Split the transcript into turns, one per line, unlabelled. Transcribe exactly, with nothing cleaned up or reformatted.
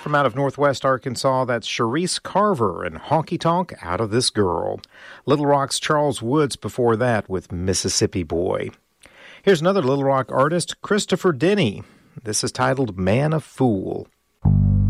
from out of Northwest Arkansas, that's Sharice Carver and Honky Tonk Out of This Girl. Little Rock's Charles Woods before that with Mississippi Boy. Here's another Little Rock artist, Christopher Denny. This is titled Man of Fool.